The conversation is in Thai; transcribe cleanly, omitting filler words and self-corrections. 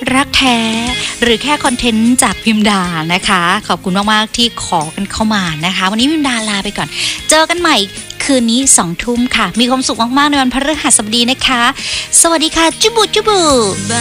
รักแท้หรือแค่คอนเทนต์จากพิมดานะคะขอบคุณมากๆที่ขอกันเข้ามานะคะวันนี้พิมดาลาไปก่อนเจอกันใหม่คืนนี้20 ทุ่มค่ะมีความสุขมากๆในวันพฤหัสบดีนะคะสวัสดีค่ะจุบุจุบุ